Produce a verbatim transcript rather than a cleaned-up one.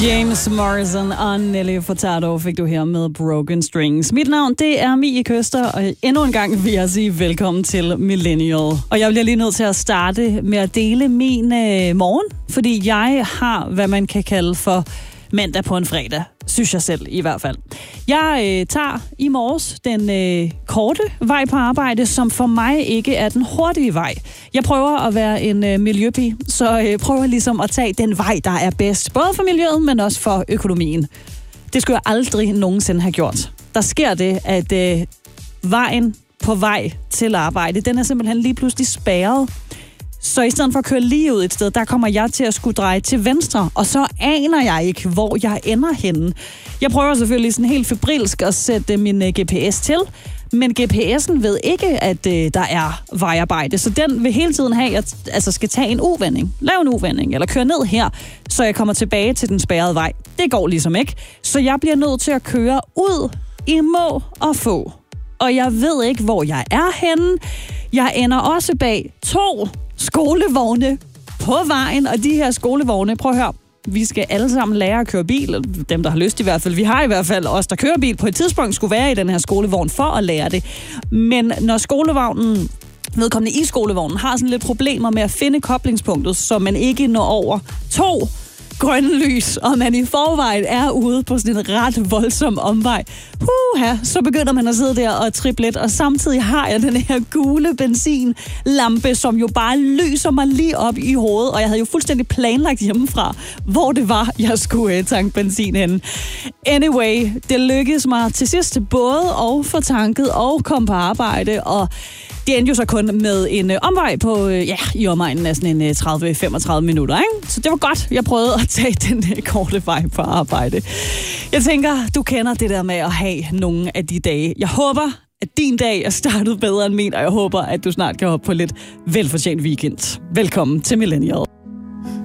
James Morrison og Nelly Furtado fik du her med Broken Strings. Mit navn, det er Mie Køster, og endnu en gang vil jeg sige velkommen til Millennial. Og jeg bliver lige nødt til at starte med at dele min øh, morgen, fordi jeg har, hvad man kan kalde for mandag på en fredag. Synes jeg selv i hvert fald. Jeg øh, tager i morges den øh, korte vej på arbejde, som for mig ikke er den hurtige vej. Jeg prøver at være en øh, miljøpige, så øh, prøver ligesom at tage den vej, der er bedst. Både for miljøet, men også for økonomien. Det skulle jeg aldrig nogensinde have gjort. Der sker det, at øh, vejen på vej til arbejde, den er simpelthen lige pludselig spærret. Så i stedet for at køre lige ud et sted, der kommer jeg til at skulle dreje til venstre, og så aner jeg ikke, hvor jeg ender henne. Jeg prøver selvfølgelig sådan helt febrilsk at sætte min G P S til, men G P S'en ved ikke, at øh, der er vejarbejde, så den vil hele tiden have, at jeg altså skal tage en uvending, lave en uvending, eller køre ned her, så jeg kommer tilbage til den spærrede vej. Det går ligesom ikke, så jeg bliver nødt til at køre ud i må og få. Og jeg ved ikke, hvor jeg er henne. Jeg ender også bag to skolevogne på vejen, og de her skolevogne, prøv at høre, vi skal alle sammen lære at køre bil, dem der har lyst i hvert fald, vi har i hvert fald os, der kører bil, på et tidspunkt skulle være i den her skolevogn for at lære det. Men når skolevognen, vedkommende i skolevognen, har sådan lidt problemer med at finde koblingspunktet, så man ikke når over to grønne lys, og man i forvejen er ude på sådan en ret voldsom omvej, Huha, så begynder man at sidde der og trippe lidt, og samtidig har jeg den her gule benzinlampe, som jo bare lyser mig lige op i hovedet, og jeg havde jo fuldstændig planlagt hjemmefra, hvor det var, jeg skulle tanke benzin henne. Anyway, det lykkedes mig til sidst både at få tanket og komme på arbejde, og det endte jo så kun med en øh, omvej på, øh, ja, i omegnen af sådan en tredive til femogtredive minutter, ikke? Så det var godt, jeg prøvede at tage den øh, korte vej på arbejde. Jeg tænker, du kender det der med at have nogle af de dage. Jeg håber, at din dag er startet bedre end min, og jeg håber, at du snart kan hoppe på lidt velfortjent weekend. Velkommen til Millennial.